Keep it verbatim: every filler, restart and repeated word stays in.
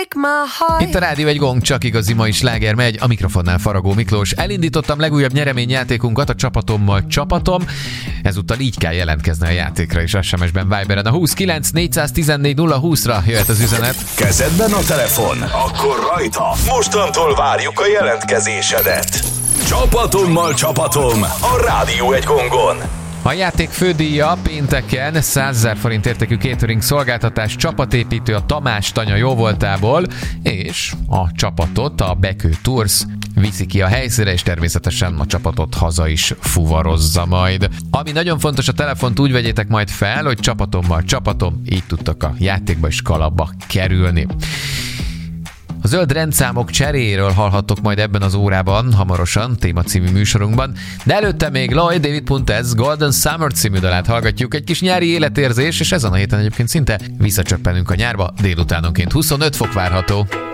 break my heart. Itt a Rádió egy gong, csak igazi mai sláger megy, a mikrofonnál Faragó Miklós. Elindítottam legújabb nyereményjátékunkat, a Csapatommal csapatom. Ezúttal így kell jelentkezni a játékra is, es em es-ben, Viberen. A huszonkilenc négyszáztizennégy nulla húszra jöhet az üzenet. Kezedben a telefon? Akkor rajta. Mostantól várjuk a jelentkezésedet. Csapatommal csapatom a Rádió egy gongon. A játék fődíja pénteken százezer forint értékű catering szolgáltatás, csapatépítő a Tamás Tanya jóvoltából, és a csapatot a Bekő Tours viszi ki a helyszínre, és természetesen a csapatot haza is fuvarozza majd. Ami nagyon fontos, a telefont úgy vegyétek majd fel, hogy Csapatommal csapatom, így tudtok a játékba és kalapba kerülni. A zöld rendszámok cseréjéről hallhattok majd ebben az órában, hamarosan, Téma című műsorunkban, de előtte még Lloyd David Puentes Golden Summer című dalát hallgatjuk, egy kis nyári életérzés, és ezen a héten egyébként szinte visszacsöppenünk a nyárba, délutánonként huszonöt fok várható.